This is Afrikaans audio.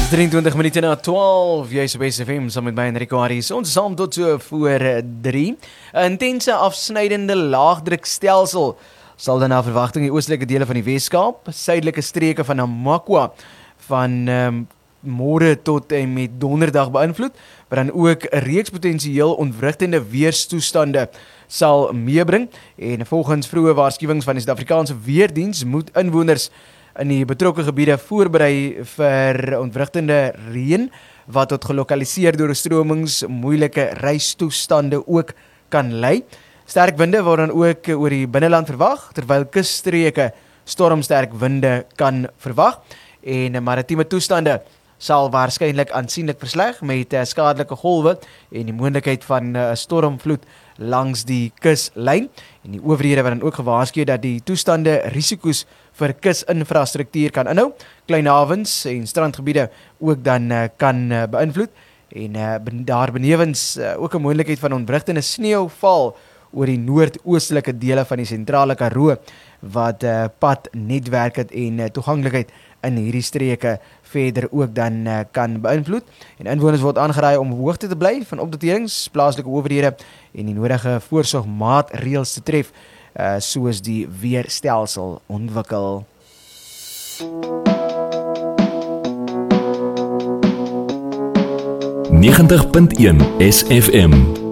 23 minute na 12, jy is op SFM saam met my en Rico Harris. Ons is saam tot so voor 3. 'n Intense afsnydende laagdrukstelsel sal dan na verwagting die oostelike dele van die Weskaap, suidelike streke van Namakwa van môre tot en met donderdag beïnvloed, wat dan ook 'n reeks potensieel ontwrigtende weerstoestande sal meebring. En volgens vroeë waarskuwings van die Suid-Afrikaanse Weerdiens moet inwoners in die betrokke gebiede voorberei vir ontwrigtende reën wat tot gelokaliseerde oorstromings, moeilike reistoestande ook kan lei. Sterk winde word dan ook oor die binneland verwag, terwyl kusstreke stormsterk winde kan verwag. En maritieme toestande sal waarskynlik aansienlik versleg met skadelike golwe en die moontlikheid van 'n stormvloed langs die kuslyn. En die owerhede wat dan ook gewaarsku dat die toestande risiko's vir kusinfrastruktuur kan inhou, klein hawens en strandgebiede ook dan kan beïnvloed. En daar benewens ook 'n moontlikheid van ontwrigtende sneeuval oor die noordoostelike dele van die sentrale Karoo wat padnetwerk het en toeganklikheid in hierdie streke verder ook dan kan beïnvloed. En inwoners word aangeraai om op hoogte te bly van opdaterings, plaaslike owerhede en die nodige voorsorgmaatreëls te tref soos die weerstelsel ontwikkel. 90.1 SFM